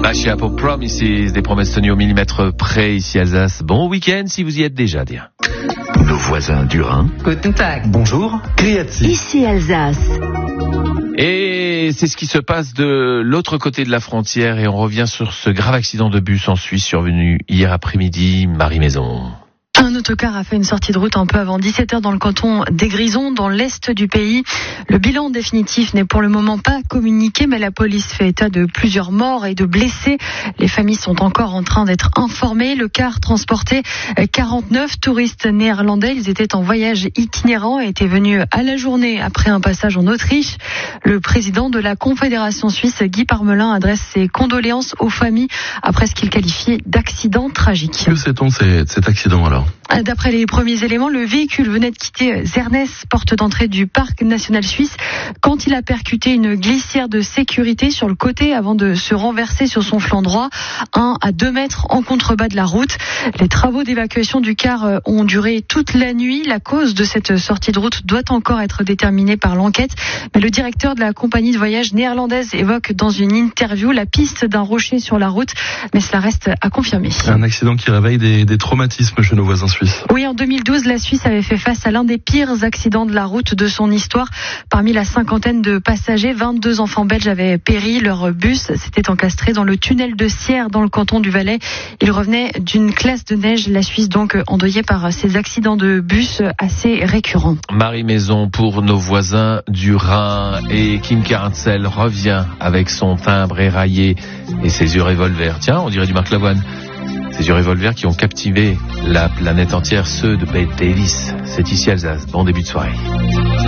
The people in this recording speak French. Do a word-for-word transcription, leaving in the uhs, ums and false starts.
Mashup of Promises, des promesses tenues au millimètre près ici Alsace. Bon week-end si vous y êtes déjà, dire. Nos voisins du Rhin. Guten Tag. Bonjour. Criati. Ici Alsace. Et c'est ce qui se passe de l'autre côté de la frontière et on revient sur ce grave accident de bus en Suisse survenu hier après-midi. Marie Maison. Un autocar a fait une sortie de route un peu avant dix-sept heures dans le canton des Grisons, dans l'est du pays. Le bilan définitif n'est pour le moment pas communiqué, mais la police fait état de plusieurs morts et de blessés. Les familles sont encore en train d'être informées. Le car transportait quarante-neuf touristes néerlandais. Ils étaient en voyage itinérant et étaient venus à la journée après un passage en Autriche. Le président de la Confédération suisse, Guy Parmelin, adresse ses condoléances aux familles après ce qu'il qualifie d'accident tragique. Que sait-on de cet accident alors ? D'après les premiers éléments, le véhicule venait de quitter Zernez, porte d'entrée du parc national suisse, quand il a percuté une glissière de sécurité sur le côté avant de se renverser sur son flanc droit, un à deux mètres en contrebas de la route. Les travaux d'évacuation du car ont duré toute la nuit. La cause de cette sortie de route doit encore être déterminée par l'enquête, mais le directeur de la compagnie de voyage néerlandaise évoque dans une interview la piste d'un rocher sur la route, mais cela reste à confirmer. Un accident qui réveille des, des traumatismes chez nos voisins suisses. Oui, en deux mille douze, la Suisse avait fait face à l'un des pires accidents de la route de son histoire. Parmi la cinquantaine de passagers, vingt-deux enfants belges avaient péri. Leur bus s'était encastré dans le tunnel de Sierre, dans le canton du Valais. Ils revenaient d'une classe de neige. La Suisse, donc, endeuillée par ces accidents de bus assez récurrents. Marie Maison pour nos voisins du Rhin. Et Kim Carncel revient avec son timbre éraillé et ses yeux revolver. Tiens, on dirait du Marc Lavoine. Ces yeux revolver qui ont captivé la planète entière, ceux de Bette Davis. C'est ici Alsace. Bon début de soirée.